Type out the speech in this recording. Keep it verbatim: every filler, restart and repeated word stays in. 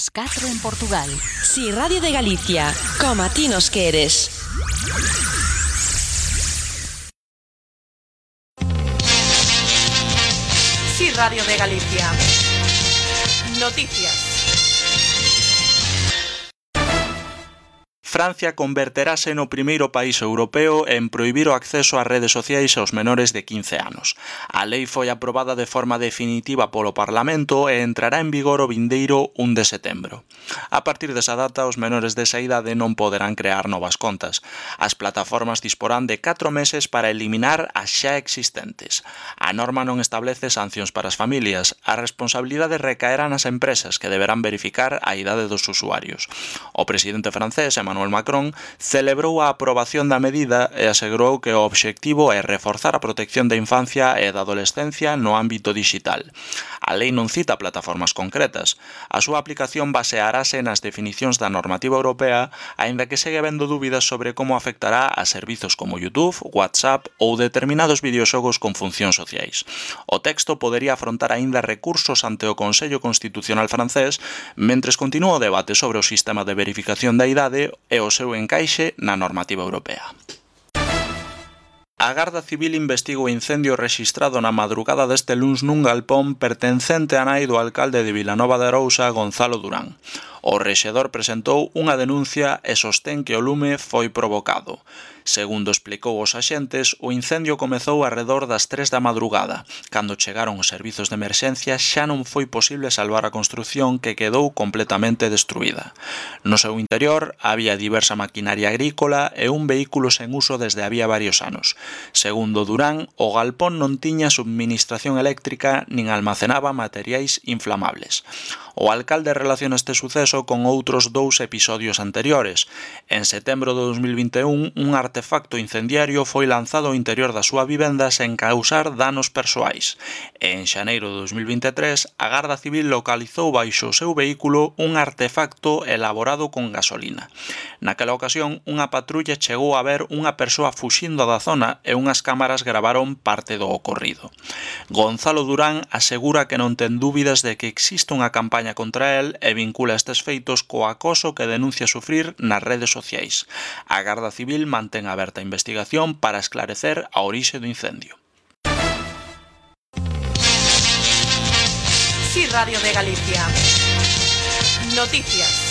Ás catro en Portugal. Si Radio de Galicia, como ti nos queres. Si Radio de Galicia. Noticias. Francia converterase no primeiro país europeo en prohibir o acceso ás redes sociais aos menores de quince anos. A lei foi aprobada de forma definitiva polo Parlamento e entrará en vigor o vindeiro un de setembro. A partir desa data, os menores desa idade non poderán crear novas contas. As plataformas disporán de catro meses para eliminar as xa existentes. A norma non establece sancións para as familias. A responsabilidade recaerá nas empresas, que deberán verificar a idade dos usuarios. O presidente francés, Emmanuel Macron, celebrou a aprobación da medida e asegurou que o obxectivo é reforzar a protección da infancia e da adolescencia no ámbito dixital. A lei non cita plataformas concretas. A súa aplicación basearase nas definicións da normativa europea, aínda que segue habendo dúbidas sobre como afectará a servizos como YouTube, WhatsApp ou determinados videoxogos con funcións sociais. O texto podería afrontar aínda recursos ante o Consello Constitucional francés, mentres continúa o debate sobre o sistema de verificación da idade e o seu encaixe na normativa europea. A Garda Civil investiga o incendio rexistrado na madrugada deste luns nun galpón pertencente á nai do alcalde de Vilanova de Arousa, Gonzalo Durán. O rexedor presentou unha denuncia e sostén que o lume foi provocado. Segundo explicou os axentes, o incendio comezou arredor das tres da madrugada. Cando chegaron os servizos de emerxencia xa non foi posible salvar a construción, que quedou completamente destruída. No seu interior había diversa maquinaria agrícola e un vehículo sen uso desde había varios anos. Segundo Durán, o galpón non tiña subministración eléctrica nin almacenaba materiais inflamables. O alcalde relaciona este suceso con outros dous episodios anteriores. En setembro de dos mil vinte e un, un artefacto incendiario foi lanzado ao interior da súa vivenda sen causar danos persoais. E en xaneiro de dos mil vinte e tres, a Garda Civil localizou baixo o seu vehículo un artefacto elaborado con gasolina. Naquela ocasión, unha patrulla chegou a ver unha persoa fuxindo da zona e unhas cámaras gravaron parte do ocorrido. Gonzalo Durán asegura que non ten dúbidas de que existe unha campaña contra el e vincula estes feitos co acoso que denuncia sufrir nas redes sociais. A Garda Civil mantén aberta a investigación para esclarecer a orixe do incendio. Si Radio de Galicia. Noticias.